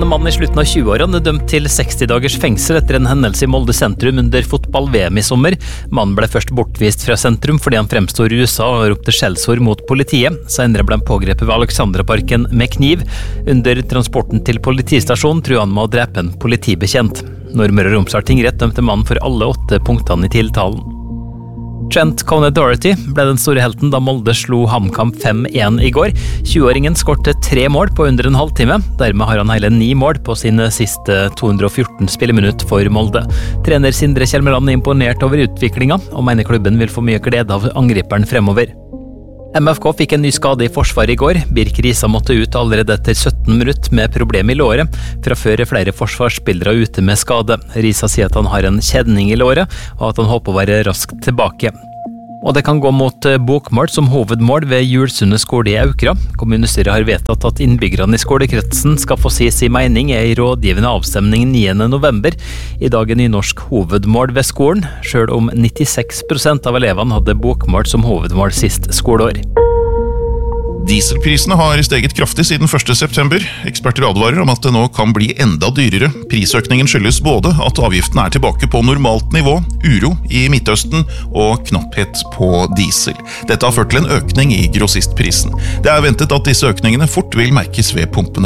En mann i slutten av 20-årene er dømt til 60 dagers fengsel etter en hendelse i Molde sentrum under fotball-VM i sommer. Mannen ble først bortvist fra sentrum fordi han fremstod rusa og ropte skjellsord mot politiet. Senere ble han pågrepet ved Alexandraparken med kniv. Under transporten til politistasjonen tror han med å drepe en politibekjent. Nordmøre og Romsdal tingrett dømte mannen for alle 8 punktene i tiltalen. Trent Conner-Doherty ble den store helten da Molde slo HamKam 5-1 i går. 20-åringen skårte 3 mål på under en halvtime. Dermed har han hele 9 mål på sine siste 214 spilleminutt for Molde. Trener Sindre Kjelmeland er imponert over utviklingen, og mener klubben vil få mye glede av angriperen fremover. MFK fikk en ny skade i forsvaret i går. Birk Risa måtte ut allerede etter 17 minutter med problem i låret. Fra før er flere forsvarsspillere ute med skade. Risa sier at han har en kjedning i låret, og at han håper å være raskt tilbake. Og det kan gå mot bokmål som hovedmål ved Julsundet skole i Aukra. Kommunestyret har vedtatt at innbyggerne i skolekretsen skal få si sin mening i rådgivende avstemning 9. november. I dag er nynorsk hovedmål ved skolen, selv om 96% av elevene hadde bokmål som hovedmål sist skoleår. Dieselprisene har steget kraftig siden 1. september. Eksperter advarer om at det nå kan bli enda dyrere. Prisøkningen skyldes både at avgiftene er tilbake på normalt nivå, uro i Midtøsten og knapphet på diesel. Dette har ført til en økning i grossistprisen. Det er ventet at disse økningene fort vil merkes ved pumpene.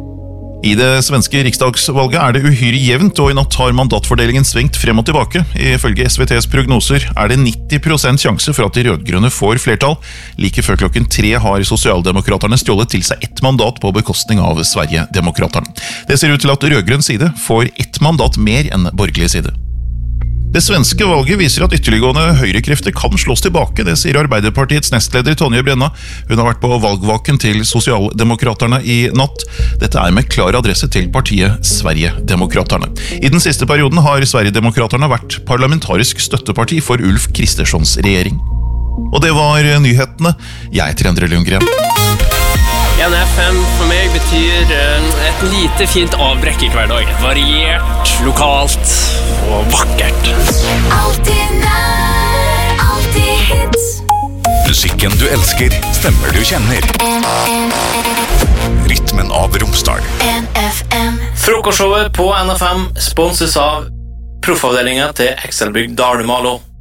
I det svenske riksdagsvalget er det uhyre jevnt, og i natt har mandatfordelingen svingt frem og tilbake. Ifølge SVTs prognoser er det 90% sjanse for at de rødgrønne får flertall. Like før klokken 3 har Sosialdemokraterne stjålet til seg 1 mandat på bekostning av Sverigedemokraterne. Det ser ut til at rødgrønn side får 1 mandat mer enn borgerlig side. Det svenske valget viser at ytterliggående høyrekrefter kan slås tilbake, det sier Arbeiderpartiets nestleder Tonje Brenna. Hun har vært på valgvaken til Sosialdemokraterne i natt. Dette er med klar adresse til partiet Sverigedemokraterne. I den siste perioden har Sverigedemokraterne vært parlamentarisk støtteparti for Ulf Kristerssons regjering. Og det var nyhetene. Jeg heter Endre Lundgren. NFM for meg betyr et lite fint avbrekk i hverdagen. Variert, lokalt og vakkert. Alltid nær, alltid hits. Musikken du elsker, stemmer du kjenner. Rytmen av Romsdal. NFM. Frokostshowet på NFM sponses av proffavdelingen til Excelbygg Dalmalo.